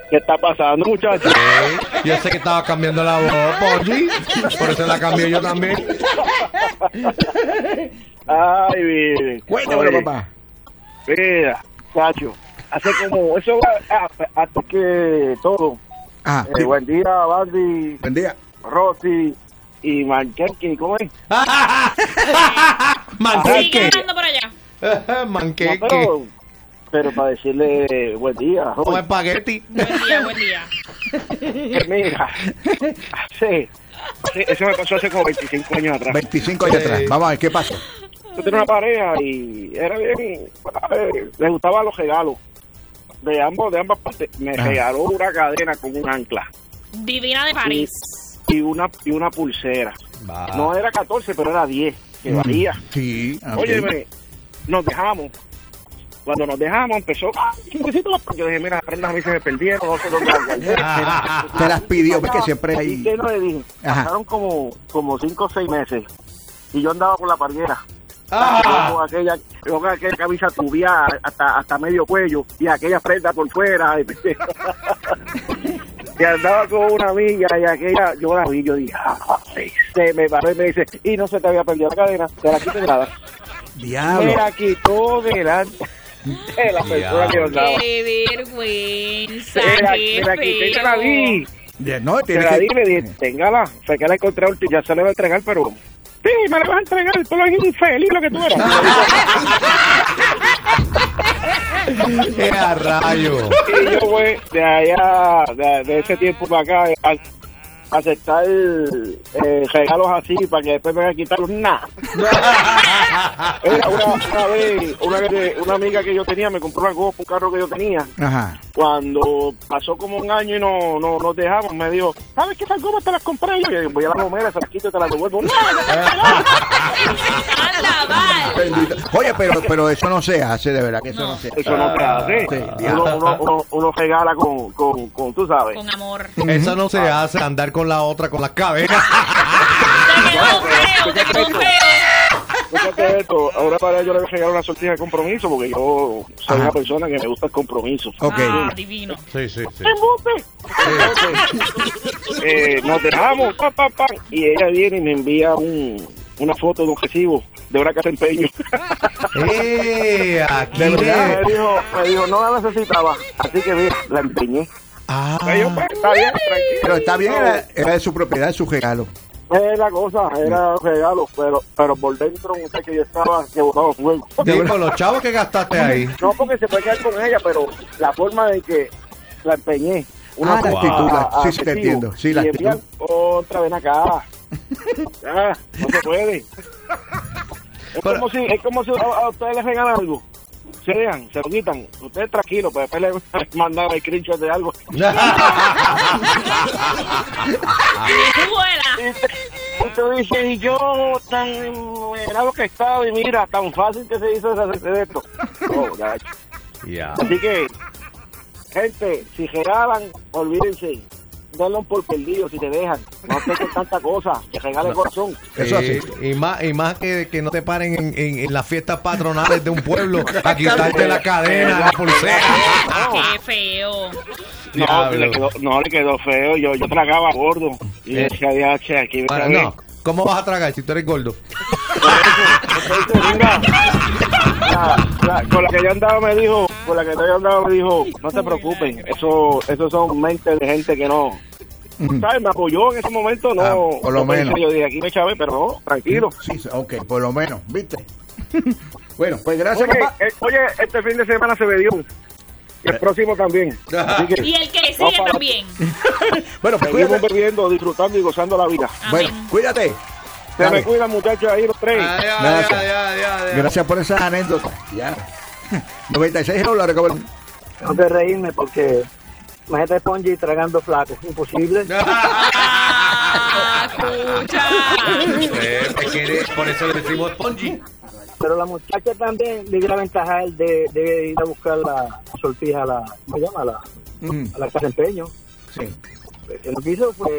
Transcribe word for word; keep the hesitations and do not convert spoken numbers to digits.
¿Qué está pasando, muchachos? Sí, yo sé que estaba cambiando la voz, Ponji. Por eso la cambié yo también. Ay, bien. Cuéntamelo, papá. Mira, Cacho, hace como, eso va hasta que todo. Ah, Eh, sí. Buen día, Bandy, Buen día. Rosy y Manqueque, ¿cómo es? Sigue Manqueque. hablando por allá. No, Manqueque. pero, pero para decirle buen día, Como Rosy. espagueti. Buen día, buen día. Pues mira, hace, hace- eso me pasó hace como veinticinco años atrás. veinticinco años Sí. atrás. Vamos a ver qué pasó. Yo tenía una pareja y era bien, eh, le gustaban los regalos de ambos, de ambas partes. Me Ajá. regaló una cadena con un ancla Divina de París. y una y una pulsera. Va. No era catorce, pero era diez, que Mm, valía. Sí. ok. Óyeme, nos dejamos. Cuando nos dejamos empezó, ah, necesito- yo dije, mira, las prendas a mí se me perdieron, no sé dónde las guardé. Te las pidió, porque siempre ¿Y hay. qué no le dije? Ajá. Pasaron como, como cinco o seis meses y yo andaba con la parguera. Ah. Con aquella, con aquella camisa tubiada hasta, hasta medio cuello y aquella prenda por fuera. Y andaba con una amiga y aquella, yo la vi, yo dije, ay, se me paró y me dice, y no se te había perdido la cadena, te la quité nada. Me Diablo. la quitó delante de la persona que yo andaba. Qué vergüenza. Me la, Qué me la quité y se la feo. di. Ya, No, Se tiene la di y que. le dije, téngala. Fue que la encontré, ulti- ya se le va a entregar, pero... Sí, me la vas a entregar, tú lo eres infeliz lo que tú eres. ¡Qué a rayo! Y yo, güey, de allá, de, de ese tiempo para acá, a, aceptar eh, regalos así para que después me vayan a quitar nada. Era una, una vez, una, vez, una amiga que yo tenía me compró una Golf, un carro que yo tenía. Ajá. Cuando pasó como un año y no, no nos dejamos, me dijo, ¿sabes qué esas gomas te las compré yo? Y yo, voy a la gomera, se las quito y te las devuelvo. ¡No! Anda, mal. Bendito. Oye, pero, pero eso no se hace, de verdad que eso no, No. se hace. Eso no se hace. Sí, uno, diablo. uno, uno, uno regala con, con, con, tú sabes. Con amor. Eso no se hace, andar con la otra, con las cadenas. Te quedó feo, te quedó feo. Fíjate esto, ahora para yo le voy a regalar una sortija de compromiso porque yo soy Ajá. una persona que me gusta el compromiso. Ok. Ah, divino. Sí, sí, sí. Entonces, eh, nos dejamos, pa, pa, pa, y ella viene y me envía un, una foto de un recibo de una casa de empeño. ¡Eh! Aquí De verdad, es. me dijo, me dijo, no la necesitaba, así que mira, la empeñé. Ah. Me dijo, pues, está bien, tranquilo. Pero está bien, era, era de su propiedad, su regalo. Es la cosa, era un regalo, pero, pero por dentro, no sé, que yo estaba que botaba fuego. Digo, los chavos que gastaste ahí. No porque se puede quedar con ella, pero la forma de que la empeñé. Ah, la foto actitud, la- a- a sí, sí, te recibo, entiendo, sí, la y envían actitud. otra vez acá. Ya, no se puede. Es, Pero- como si, es como si a, a ustedes les regalan algo. Se dejan, se lo quitan. Ustedes tranquilos, pues después les mandan el screenshot de algo. Vuela. Y te- y tú dices, y yo tan envenenado que estaba, y mira, tan fácil que se hizo deshacerse de esto. No, ya. Ya. Así que, gente, si regalan, olvídense, denlo por perdido si te dejan. No tengan tanta cosa, que regale el corazón. Eso Eh, así. y más y más que, que no te paren en, en, en las fiestas patronales de un pueblo a quitarte la cadena, la pulsera. Qué feo. No, Diablo. le quedó, no, le quedó feo. Yo, yo tragaba gordo. Y Eh. decía, ya, che, aquí me Bueno, no. ¿Cómo vas a tragar si tú eres gordo? Mira, la, la- con la que yo andaba me dijo, con la que yo andaba me dijo, no te preocupes, eso, eso son mentes de gente que no, Ujú. ¿sabes? Me apoyó en ese momento, no. Ah, por lo no pensé, menos. Yo dije, aquí me chavé, pero no, tranquilo. Sí, sí, ok, por lo menos, ¿viste? Bueno, pues gracias, Oye, papá. eh, oye, este fin de semana se bebió. Y el próximo también. Así que Y el que No, sigue para- también. Bueno, pues seguimos cuídate. bebiendo, disfrutando y gozando la vida. Bueno, Amén. cuídate. Se Dale. me cuidan, muchachos, ahí los tres. Ah, ya, Gracias. ya, ya, ya, ya. Gracias por esas anécdotas. Ya. noventa y seis dólares, cabrón. Tengo que reírme porque imagínate Ponji tragando flaco, imposible. Ah, escucha. Eh, es que por eso le decimos Ponji. Pero la muchacha también le la ventaja él de, de ir a buscar la sortija a la, ¿cómo se llama? A la, Mm, a la casa de empeño. sí. Lo que hizo fue